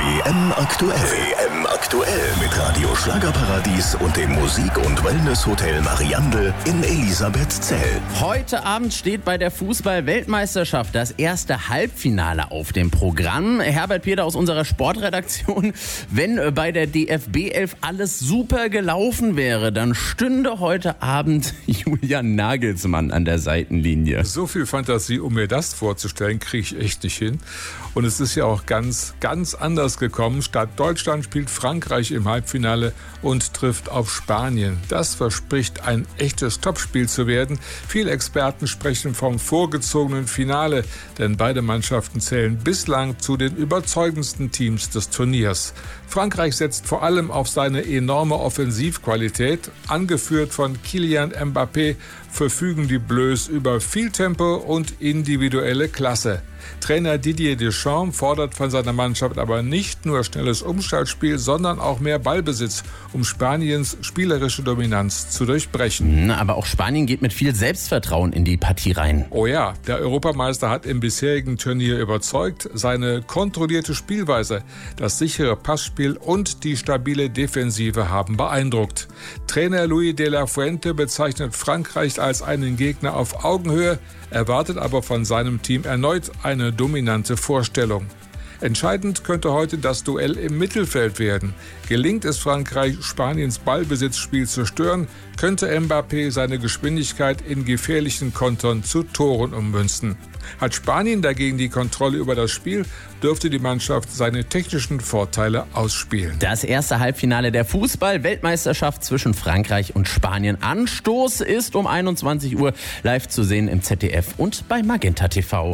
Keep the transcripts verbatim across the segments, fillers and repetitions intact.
W M aktuell. W M aktuell mit Radio Schlagerparadies und dem Musik- und Wellness-Hotel Mariandel in Elisabethzell. Heute Abend steht bei der Fußball-Weltmeisterschaft das erste Halbfinale auf dem Programm. Herbert Peter aus unserer Sportredaktion. Wenn bei der D F B elf alles super gelaufen wäre, dann stünde heute Abend Julian Nagelsmann an der Seitenlinie. So viel Fantasie, um mir das vorzustellen, kriege ich echt nicht hin. Und es ist ja auch ganz, ganz anders gekommen. Statt Deutschland spielt Frankreich im Halbfinale und trifft auf Spanien. Das verspricht ein echtes Topspiel zu werden. Viele Experten sprechen vom vorgezogenen Finale, denn beide Mannschaften zählen bislang zu den überzeugendsten Teams des Turniers. Frankreich setzt vor allem auf seine enorme Offensivqualität. Angeführt von Kylian Mbappé verfügen die Bleus über viel Tempo und individuelle Klasse. Trainer Didier Deschamps fordert von seiner Mannschaft aber nicht nur schnelles Umschaltspiel, sondern auch mehr Ballbesitz, um Spaniens spielerische Dominanz zu durchbrechen. Aber auch Spanien geht mit viel Selbstvertrauen in die Partie rein. Oh ja, der Europameister hat im bisherigen Turnier überzeugt. Seine kontrollierte Spielweise, das sichere Passspiel und die stabile Defensive haben beeindruckt. Trainer Luis de la Fuente bezeichnet Frankreich als einen Gegner auf Augenhöhe, erwartet aber von seinem Team erneut eine dominante Vorstellung. Entscheidend könnte heute das Duell im Mittelfeld werden. Gelingt es Frankreich, Spaniens Ballbesitzspiel zu stören, könnte Mbappé seine Geschwindigkeit in gefährlichen Kontern zu Toren ummünzen. Hat Spanien dagegen die Kontrolle über das Spiel, dürfte die Mannschaft seine technischen Vorteile ausspielen. Das erste Halbfinale der Fußball-Weltmeisterschaft zwischen Frankreich und Spanien. Anstoß ist um einundzwanzig Uhr live zu sehen im Z D F und bei Magenta T V.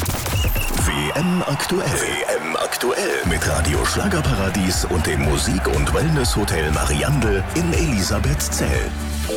W M aktuell. W M aktuell mit Radio Schlagerparadies und dem Musik- und Wellness-Hotel Mariandel in Elisabethzell.